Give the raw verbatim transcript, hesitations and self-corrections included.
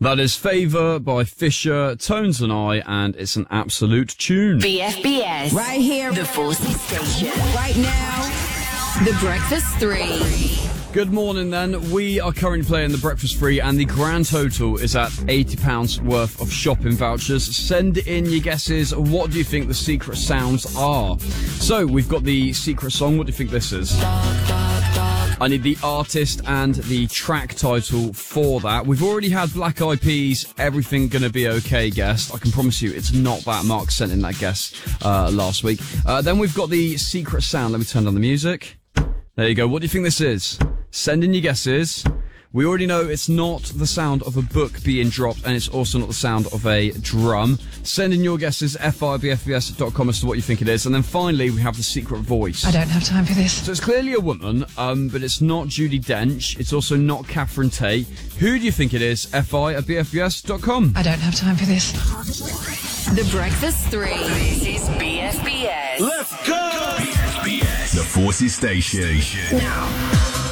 That is Favour by Fisher, Tones and I, and it's an absolute tune. B F B S. Right here. The Forces Station. Right now. The Breakfast Three. Good morning then. We are currently playing the Breakfast Free and the grand total is at eighty pounds worth of shopping vouchers. Send in your guesses. What do you think the secret sounds are? So, we've got the secret song. What do you think this is? I need the artist and the track title for that. We've already had Black Eyed Peas, Everything Gonna Be Okay guest. I can promise you it's not that. Mark sent in that guest uh, last week. Uh, then we've got the secret sound. Let me turn down the music. There you go. What do you think this is? Send in your guesses. We already know it's not the sound of a book being dropped, and it's also not the sound of a drum. Send in your guesses, f i b f b s dot com, as to what you think it is. And then finally, we have the secret voice. I don't have time for this. So it's clearly a woman, um, but it's not Judi Dench. It's also not Catherine Tate. Who do you think it is? f i at b f b s dot com. I don't have time for this. The Breakfast Three. This is B F B S. Let's go! B F B S. The Forces Station. Now.